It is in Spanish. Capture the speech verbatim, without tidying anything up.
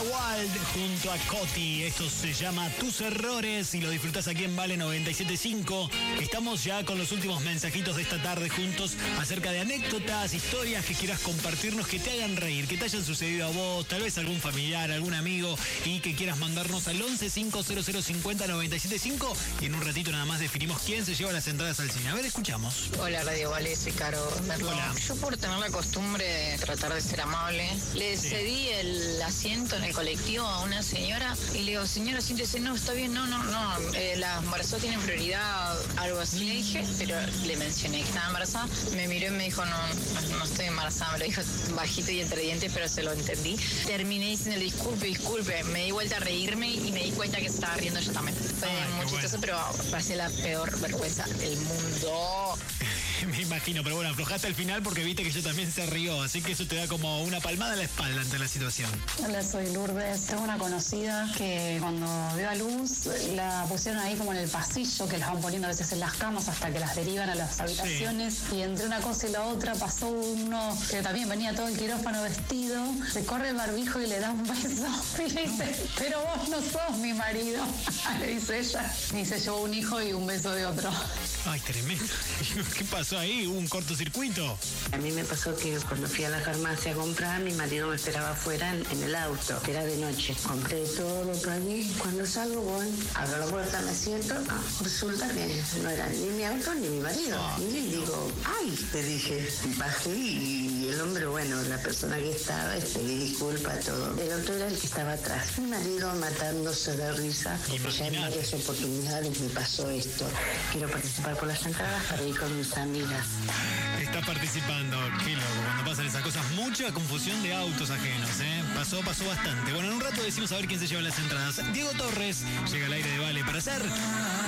Wild junto a Coti. Esto se llama Tus Errores y lo disfrutás aquí en Vale noventa y siete punto cinco. Estamos ya con los últimos mensajitos de esta tarde juntos acerca de anécdotas, historias que quieras compartirnos, que te hagan reír, que te hayan sucedido a vos, tal vez algún familiar, algún amigo, y que quieras mandarnos al once cinco cero cero cincuenta noventa y siete cinco. Y en un ratito nada más definimos quién se lleva las entradas al cine. A ver, escuchamos. Hola Radio Vale, soy Caro Merlo. Hola. Yo por tener la costumbre de tratar de ser amable, le Sí. cedí el asiento en el colectivo a una señora y le digo, señora, siéntese, no, está bien, no, no, no, eh, las embarazadas tienen prioridad, algo así le dije, pero le mencioné que estaba embarazada, me miró y me dijo, no, no, no estoy embarazada, me lo dijo bajito y entre dientes, pero se lo entendí. Terminé diciendo, disculpe, disculpe, me di vuelta a reírme y me di cuenta que se estaba riendo yo también. Fue Ay, muy qué chistoso, bueno. pero pasé la peor vergüenza del mundo. Me imagino, pero bueno, aflojaste al final porque viste que ella también se rió, así que eso te da como una palmada en la espalda ante la situación. Hola, soy Lourdes. Tengo una conocida que cuando dio a luz la pusieron ahí como en el pasillo, que las van poniendo a veces en las camas hasta que las derivan a las habitaciones. Sí. Y entre una cosa y la otra pasó uno que también venía todo el quirófano vestido, se corre el barbijo y le da un beso. Y le dice, pero vos no sos mi marido. Le dice ella. Y se llevó un hijo y un beso de otro. Ay, tremendo. ¿Qué pasó ahí? ¿Hubo un cortocircuito? A mí me pasó que cuando fui a la farmacia a comprar, mi marido me esperaba afuera en, en el auto, que era de noche. Compré todo por allí. Cuando salgo, voy, abro la puerta, me siento. Ah, resulta que no era ni mi auto ni mi marido. Ah. Y le digo, ¡ay! Le dije, bajé y el hombre, bueno, la persona que estaba, pedí disculpa, todo. El otro era el que estaba atrás. Mi marido matándose de risa, porque ya en varias oportunidades me pasó esto. Quiero participar por las entradas para ir con mis amigas. Está participando, qué loco, cuando pasan esas cosas, mucha confusión de autos ajenos, ¿eh? Pasó, pasó bastante. Bueno, en un rato decimos a ver quién se lleva las entradas. Diego Torres llega al aire de Vale para hacer